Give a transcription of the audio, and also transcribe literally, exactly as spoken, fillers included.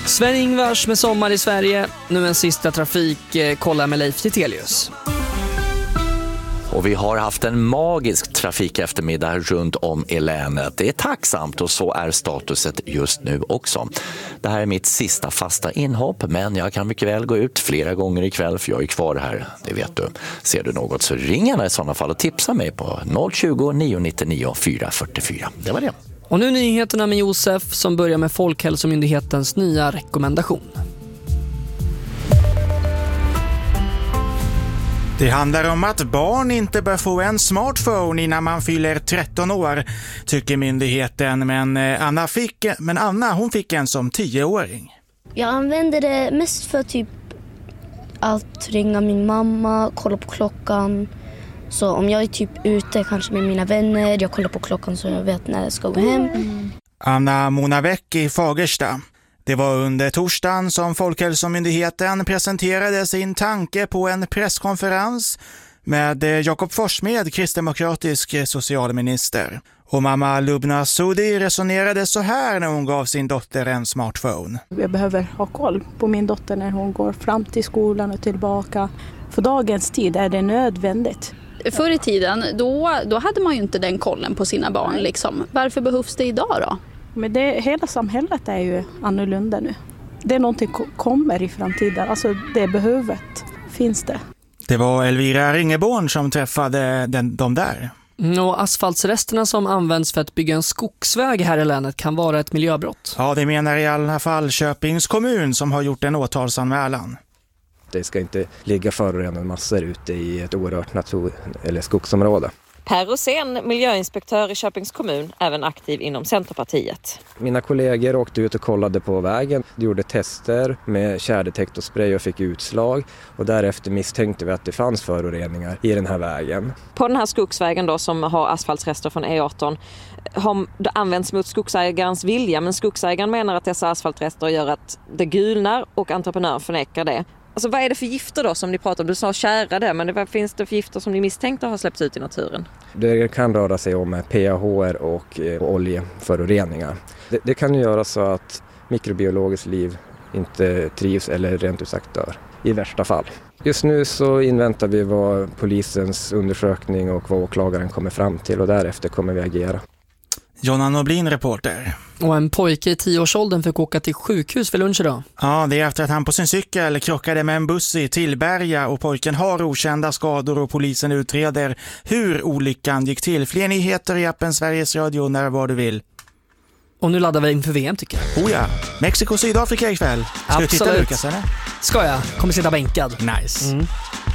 Sven-Ingvars med Sommar i Sverige. Nu en sista trafik. Kolla med Leif Titelius. Och vi har haft en magisk trafik eftermiddag runt om i länet. Det är tacksamt och så är statuset just nu också. Det här är mitt sista fasta inhopp, men jag kan mycket väl gå ut flera gånger ikväll för jag är kvar här, det vet du. Ser du något så ring gärna i sådana fall och tipsa mig på noll tjugo, nio nittionio, fyra fyrtiofyra. Det var det. Och nu nyheterna med Josef som börjar med Folkhälsomyndighetens nya rekommendation. Det handlar om att barn inte bör få en smartphone innan man fyller tretton år, tycker myndigheten. Men Anna, fick, men Anna hon fick en som tioåring. Jag använder det mest för typ att ringa min mamma, kolla på klockan. Så om jag är typ ute kanske med mina vänner, jag kollar på klockan så jag vet när jag ska gå hem. Mm. Anna Monavec i Fagersta. Det var under torsdagen som Folkhälsomyndigheten presenterade sin tanke på en presskonferens med Jakob Forssmed, kristdemokratisk socialminister. Och mamma Lubna Sudi resonerade så här när hon gav sin dotter en smartphone. Jag behöver ha koll på min dotter när hon går fram till skolan och tillbaka. För dagens tid är det nödvändigt. Förr i tiden, då, då hade man ju inte den kollen på sina barn. Liksom. Varför behövs det idag då? Men det, hela samhället är ju annorlunda nu. Det är någonting som kommer i framtiden. Alltså det behovet finns det. Det var Elvira Ringeborn som träffade den, de där. Och asfaltsresterna som används för att bygga en skogsväg här i länet kan vara ett miljöbrott. Ja, det menar i alla fall Köpings kommun som har gjort en åtalsanmälan. Det ska inte ligga förorenade massor ute i ett orört natur- eller skogsområde. Per Rosén, miljöinspektör i Köpings kommun, även aktiv inom Centerpartiet. Mina kollegor åkte ut och kollade på vägen, gjorde tester med kärdetektorspray och fick utslag. Och därefter misstänkte vi att det fanns föroreningar i den här vägen. På den här skogsvägen då, som har asfaltsrester från E arton har det använts mot skogsägarens vilja. Men skogsägaren menar att dessa asfaltrester gör att det gulnar och entreprenören förnekar det. Alltså vad är det för gifter då som ni pratar om? Du sa kärade, men vad finns det för gifter som ni misstänkte har släppts ut i naturen? Det kan röra sig om P A H och oljeföroreningar. Det, det kan göra så att mikrobiologiskt liv inte trivs eller rent ut sagt dör, i värsta fall. Just nu så inväntar vi vad polisens undersökning och vad åklagaren kommer fram till och därefter kommer vi agera. Jonna Noblin, reporter. Och en pojke i tioårsåldern fick åka till sjukhus för lunch idag. Ja, det är efter att han på sin cykel krockade med en buss i Tillberga och pojken har okända skador och polisen utreder hur olyckan gick till. Fler nyheter i appen Sveriges Radio när var du vill. Och nu laddar vi in för V M tycker jag. Oh ja, Mexiko-Sydafrika ikväll. Ska Absolut. du titta Lukas eller? Ska jag? Kommer sitta bänkad. Nice. Mm.